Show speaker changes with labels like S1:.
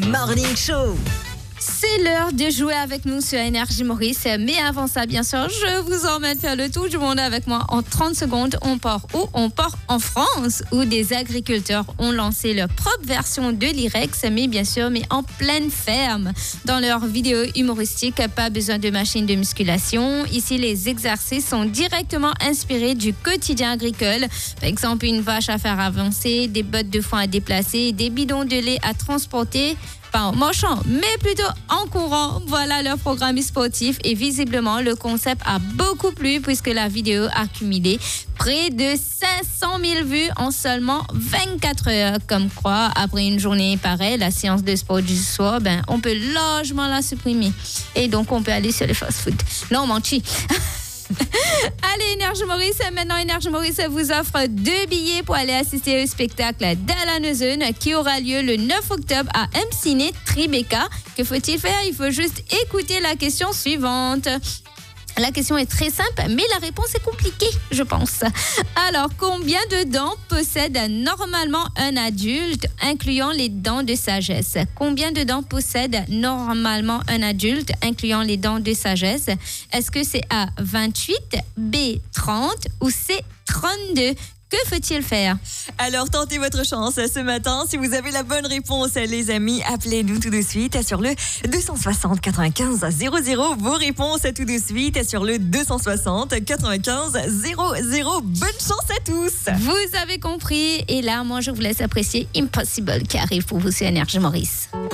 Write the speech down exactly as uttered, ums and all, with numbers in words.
S1: Morning Show.
S2: C'est l'heure de jouer avec nous sur Énergie Maurice. Mais avant ça, bien sûr, je vous emmène faire le tour du monde avec moi. En trente secondes, on part où? On part en France, où des agriculteurs ont lancé leur propre version de l'Irex, mais bien sûr, mais en pleine ferme. Dans leur vidéo humoristique, pas besoin de machine de musculation. Ici, les exercices sont directement inspirés du quotidien agricole. Par exemple, une vache à faire avancer, des bottes de foin à déplacer, des bidons de lait à transporter. Pas en marchant, mais plutôt en courant. Voilà leur programme sportif et visiblement le concept a beaucoup plu puisque la vidéo a cumulé près de cinq cent mille vues en seulement vingt-quatre heures. Comme quoi, après une journée pareille, la séance de sport du soir, ben, on peut largement la supprimer. Et donc, on peut aller sur les fast-food. Non, menti. Allez, Énergie Maurice, maintenant Énergie Maurice vous offre deux billets pour aller assister au spectacle d'Alanozone qui aura lieu le neuf octobre à M Ciné Tribeca. Que faut-il faire? Il faut juste écouter la question suivante. La question est très simple, mais la réponse est compliquée, je pense. Alors, combien de dents possède normalement un adulte, incluant les dents de sagesse? Combien de dents possède normalement un adulte, incluant les dents de sagesse? Est-ce que c'est A, vingt-huit, B, trente ou C, trente-deux? Que faut-il faire?
S1: Alors, tentez votre chance ce matin. Si vous avez la bonne réponse, les amis, appelez-nous tout de suite sur le deux cent soixante quatre-vingt-quinze zéro zéro. Vos réponses tout de suite sur le deux cent soixante quatre-vingt-quinze zéro zéro. Bonne chance à tous.
S2: Vous avez compris. Et là, moi, je vous laisse apprécier Impossible qui arrive pour vous sur Énergie Maurice.